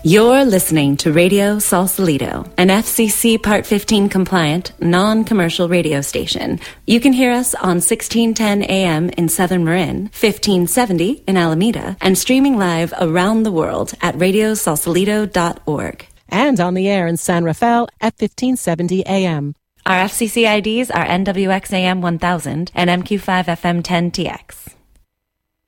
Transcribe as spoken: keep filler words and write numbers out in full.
You're listening to Radio Sausalito, an F C C Part fifteen compliant, non-commercial radio station. You can hear us on sixteen ten A M in Southern Marin, fifteen seventy in Alameda, and streaming live around the world at radio sausalito dot org. And on the air in San Rafael at fifteen seventy A M. Our F C C I Ds are N W X A M one thousand and M Q five F M ten T X.